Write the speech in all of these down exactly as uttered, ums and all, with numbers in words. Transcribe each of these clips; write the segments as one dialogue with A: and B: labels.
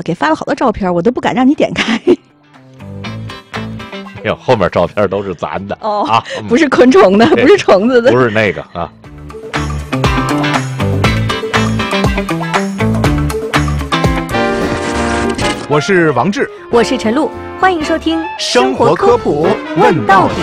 A: 给发了好多照片，我都不敢让你点开。
B: 哟，后面照片都是咱的
A: 哦
B: 啊，
A: 不是昆虫的，不是虫子的，
B: 不是那个啊。
C: 我是王志，
D: 我是陈露，欢迎收听
C: 生活科普问到底。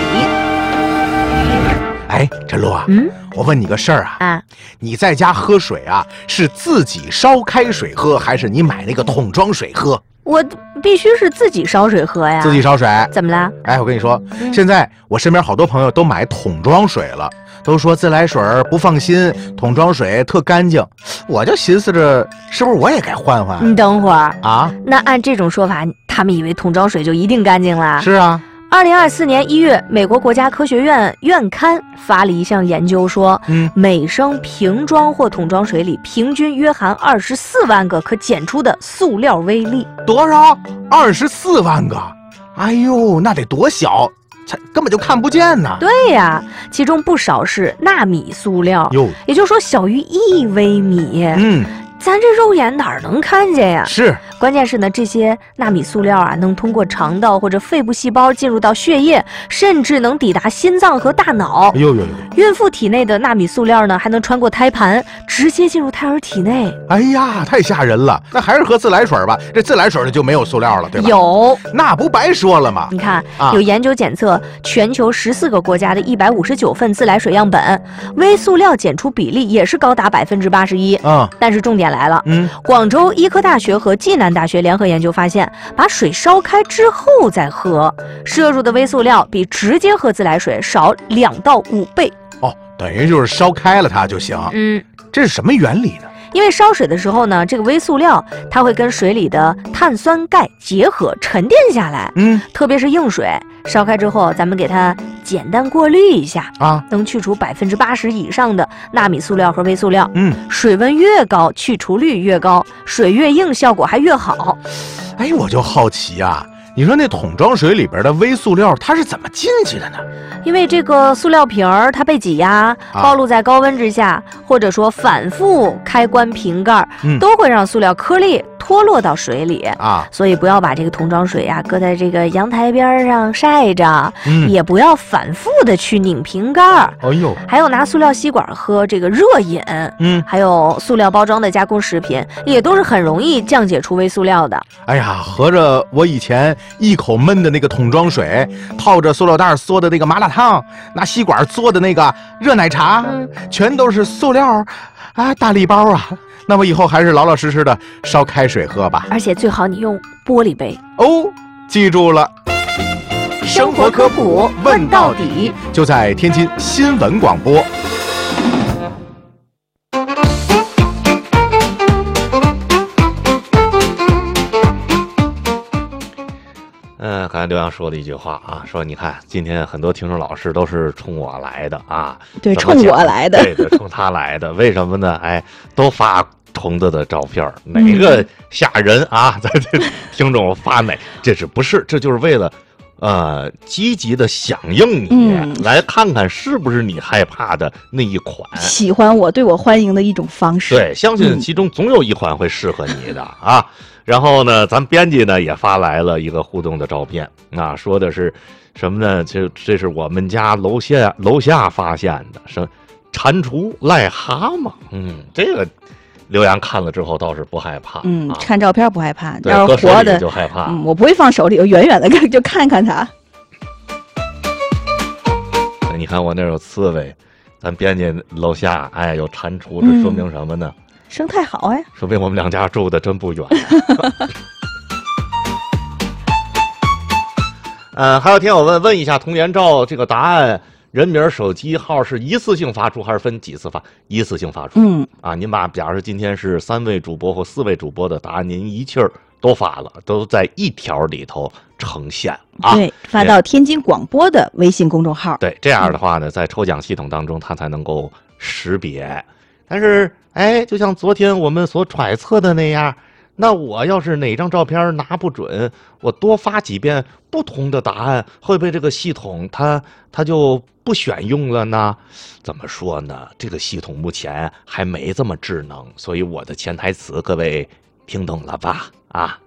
C: 哎，陈露啊，
D: 嗯，
C: 我问你个事儿啊，
D: 啊，
C: 你在家喝水啊，是自己烧开水喝，还是你买那个桶装水喝？
D: 我必须是自己烧水喝呀。
C: 自己烧水？
D: 怎么了？
C: 哎，我跟你说，
D: 嗯、
C: 现在我身边好多朋友都买桶装水了，都说自来水不放心，桶装水特干净。我就寻思着，是不是我也该换换？
D: 你等会儿
C: 啊，
D: 那按这种说法，他们以为桶装水就一定干净了？
C: 是啊。
D: 二零二四年一月，美国国家科学院院刊发了一项研究说，
C: 嗯，
D: 每升瓶装或桶装水里平均约含二十四万个可检出的塑料微粒。
C: 多少？二十四万个！哎呦，那得多小，才根本就看不见呢。
D: 对呀，其中不少是纳米塑料，
C: 哟，
D: 也就是说小于一微米。
C: 嗯。
D: 咱这肉眼哪儿能看见呀？
C: 是，
D: 关键是呢，这些纳米塑料啊，能通过肠道或者肺部细胞进入到血液，甚至能抵达心脏和大脑。
C: 哎呦呦呦！
D: 孕妇体内的纳米塑料呢，还能穿过胎盘，直接进入胎儿体内。
C: 哎呀，太吓人了！那还是喝自来水吧，这自来水的就没有塑料了，对吧？
D: 有，
C: 那不白说了吗？
D: 你看，
C: 啊、
D: 有研究检测全球十四个国家的一百五十九份自来水样本，微塑料检出比例也是高达百分之八十一。
C: 嗯，
D: 但是重点来了，
C: 嗯，
D: 广州医科大学和暨南大学联合研究发现，把水烧开之后再喝，摄入的微塑料比直接喝自来水少两到五倍。
C: 哦，等于就是烧开了它就行。
D: 嗯，
C: 这是什么原理呢？
D: 因为烧水的时候呢，这个微塑料它会跟水里的碳酸钙结合沉淀下来。
C: 嗯，
D: 特别是硬水，烧开之后，咱们给它简单过滤一下
C: 啊，
D: 能去除百分之八十以上的纳米塑料和微塑料。
C: 嗯，
D: 水温越高，去除率越高，水越硬，效果还越好。
C: 哎，我就好奇啊，你说那桶装水里边的微塑料它是怎么进去的呢？
D: 因为这个塑料瓶儿它被挤压，暴露在高温之下，啊、或者说反复开关瓶盖，
C: 嗯、
D: 都会让塑料颗粒脱落到水里
C: 啊。
D: 所以不要把这个桶装水呀、啊、搁在这个阳台边上晒着，
C: 嗯、
D: 也不要反复的去拧瓶盖。
C: 哎呦，
D: 还有拿塑料吸管喝这个热饮，
C: 嗯，
D: 还有塑料包装的加工食品，也都是很容易降解出微塑料的。
C: 哎呀，合着我以前一口闷的那个桶装水，套着塑料袋缩的那个麻辣烫，拿吸管嘬的那个热奶茶，
D: 嗯、
C: 全都是塑料啊大礼包啊！那么以后还是老老实实的烧开水喝吧，
D: 而且最好你用玻璃杯
C: 哦，记住了。
D: 生活科普问到底，
C: 就在天津新闻广播。
B: 嗯，刚才刘洋说了一句话啊，说你看今天很多听众老师都是冲我来的啊，
A: 对，冲我来的，
B: 对对，冲他来的，为什么呢？哎，都发虫子的照片，哪个吓人啊？咱这听众发哪？这是不是？这就是为了呃积极的响应你，
A: 嗯、
B: 来看看是不是你害怕的那一款，
A: 喜欢我、对我欢迎的一种方式。
B: 对，相信其中总有一款会适合你的、嗯、啊。然后呢，咱编辑呢也发来了一个互动的照片啊，说的是什么呢？这这是我们家楼下楼下发现的，是蟾蜍、癞蛤蟆。嗯，这个刘洋看了之后倒是不害怕。
A: 嗯，
B: 啊、
A: 看照片不害怕，
B: 对，
A: 要是活的
B: 就害怕、
A: 嗯。我不会放手里，我远远的就看看它。
B: 你看我那有刺猬，咱编辑楼下哎有蟾蜍，这说明什么呢？
A: 嗯，生态好哎，
B: 说明我们两家住的真不远。呃，还有听友问问一下童颜照这个答案，人名、手机号是一次性发出还是分几次发？一次性发出。
A: 嗯，
B: 啊，您把假如今天是三位主播或四位主播的答案，您一气儿都发了，都在一条里头呈现啊。
A: 对，发到天津广播的微信公众号。
B: 对，这样的话呢，在抽奖系统当中，它才能够识别。但是，哎，就像昨天我们所揣测的那样，那我要是哪张照片拿不准，我多发几遍不同的答案，会不会这个系统它它就不选用了呢？怎么说呢？这个系统目前还没这么智能，所以我的潜台词各位听懂了吧？啊。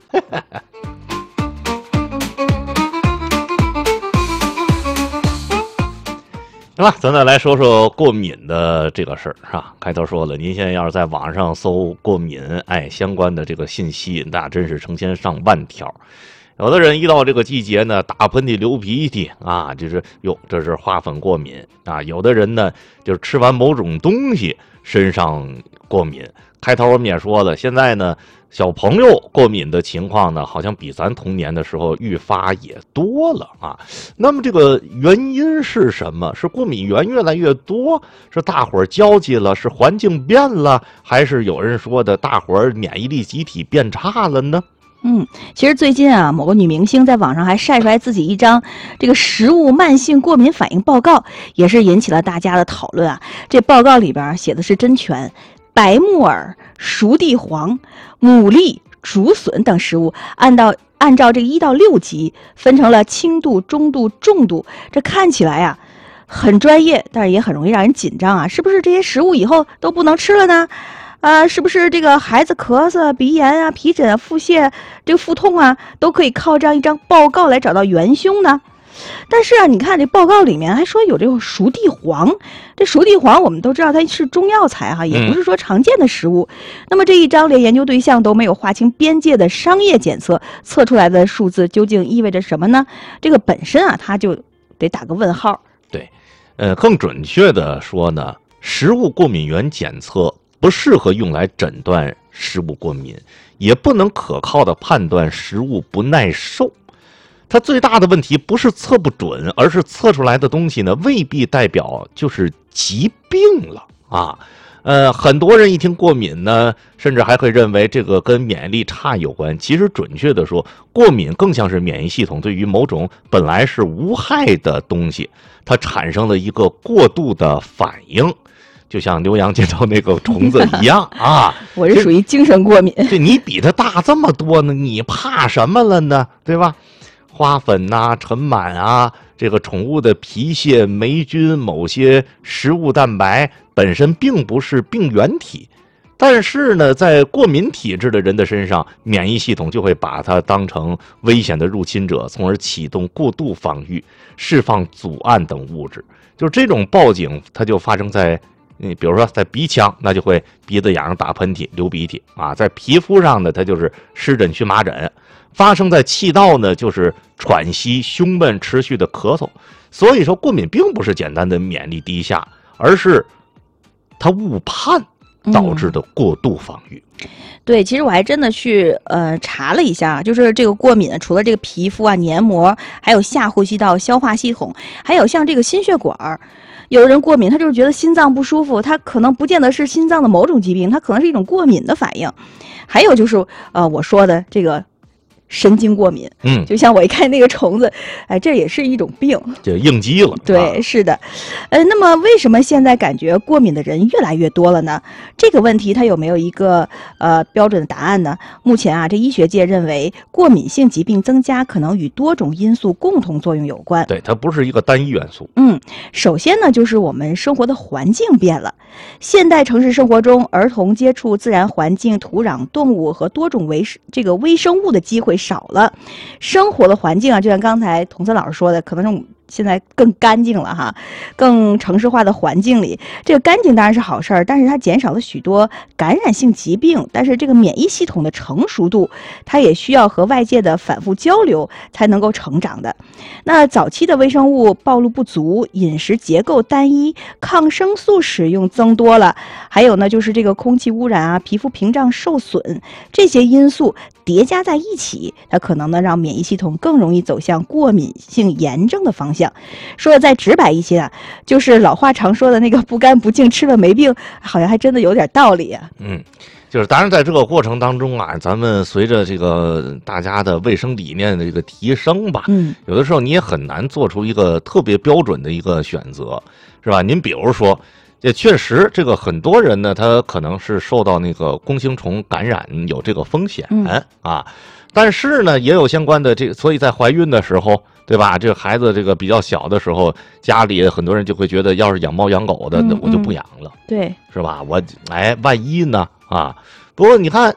B: 行吧，咱再来说说过敏的这个事儿啊。开头说了，您现在要是在网上搜过敏，哎，相关的这个信息，那真是成千上万条。有的人一到这个季节呢，打喷嚏、流鼻涕啊，就是哟，这是花粉过敏啊。有的人呢，就是吃完某种东西身上过敏。开头我们也说了，现在呢，小朋友过敏的情况呢，好像比咱童年的时候愈发也多了啊。那么这个原因是什么？是过敏源越来越多，是大伙儿交际了，是环境变了，还是有人说的大伙儿免疫力集体变差了呢？
A: 嗯，其实最近啊，某个女明星在网上还晒出来自己一张这个食物慢性过敏反应报告，也是引起了大家的讨论啊。这报告里边写的是真全，白木耳、熟地黄、牡蛎、竹笋等食物，按照按照这个一到六级分成了轻度、中度、重度。这看起来啊很专业，但是也很容易让人紧张啊。是不是这些食物以后都不能吃了呢？啊，是不是这个孩子咳嗽、鼻炎啊、皮疹啊、腹泻、这个腹痛啊，都可以靠这样一张报告来找到元凶呢？但是啊，你看这报告里面还说有这个熟地黄，这熟地黄我们都知道它是中药材哈，也不是说常见的食物。嗯、那么这一张连研究对象都没有划清边界的商业检测测出来的数字，究竟意味着什么呢？这个本身啊，它就得打个问号。
B: 对，呃，更准确的说呢，食物过敏原检测不适合用来诊断食物过敏，也不能可靠的判断食物不耐受。它最大的问题不是测不准，而是测出来的东西呢，未必代表就是疾病了啊。呃，很多人一听过敏呢，甚至还会认为这个跟免疫力差有关。其实准确的说，过敏更像是免疫系统对于某种本来是无害的东西，它产生了一个过度的反应。就像牛羊街头那个虫子一样啊，
A: 我是属于精神过敏。
B: 对，你比它大这么多呢，你怕什么了呢？对吧？花粉呐、啊、尘螨啊，这个宠物的皮屑、霉菌、某些食物蛋白本身并不是病原体，但是呢，在过敏体质的人的身上，免疫系统就会把它当成危险的入侵者，从而启动过度防御，释放组胺等物质。就是这种报警，它就发生在你比如说在鼻腔，那就会鼻子痒、打喷嚏、流鼻涕啊；在皮肤上呢，它就是湿疹、荨麻疹；发生在气道呢，就是喘息、胸闷、持续的咳嗽。所以说，过敏并不是简单的免疫力低下，而是它误判导致的过度防御。
A: 嗯对，其实我还真的去呃查了一下，就是这个过敏除了这个皮肤啊、黏膜，还有下呼吸道、消化系统，还有像这个心血管儿。有的人过敏，他就是觉得心脏不舒服，他可能不见得是心脏的某种疾病，他可能是一种过敏的反应。还有就是呃我说的这个神经过敏，
B: 嗯，
A: 就像我一看那个虫子，哎，这也是一种病，
B: 就应激了。
A: 对，
B: 啊、
A: 是的，呃，那么为什么现在感觉过敏的人越来越多了呢？这个问题它有没有一个呃标准的答案呢？目前啊，这医学界认为，过敏性疾病增加可能与多种因素共同作用有关。
B: 对，它不是一个单一元素。
A: 嗯，首先呢，就是我们生活的环境变了。现代城市生活中，儿童接触自然环境、土壤、动物和多种微这个微生物的机会少了，生活的环境啊，就像刚才童森老师说的，可能这种现在更干净了哈，更城市化的环境里，这个干净当然是好事儿，但是它减少了许多感染性疾病，但是这个免疫系统的成熟度，它也需要和外界的反复交流才能够成长的。那早期的微生物暴露不足，饮食结构单一，抗生素使用增多了，还有呢就是这个空气污染啊，皮肤屏障受损，这些因素叠加在一起，它可能呢让免疫系统更容易走向过敏性炎症的方向。说的再直白一些啊，就是老话常说的那个不干不净吃了没病，好像还真的有点道理啊。
B: 嗯，就是当然在这个过程当中啊，咱们随着这个大家的卫生理念的这个提升吧，
A: 嗯，
B: 有的时候你也很难做出一个特别标准的一个选择，是吧？您比如说，也确实这个很多人呢，他可能是受到那个弓形虫感染有这个风险、
A: 嗯、
B: 啊，但是呢，也有相关的这个，所以在怀孕的时候，对吧？这个孩子这个比较小的时候，家里很多人就会觉得，要是养猫养狗的，那我就不养了，
A: 对，
B: 是吧？我哎，万一呢啊？不过你看，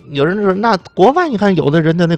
B: 有人说，那国外你看有的人的那个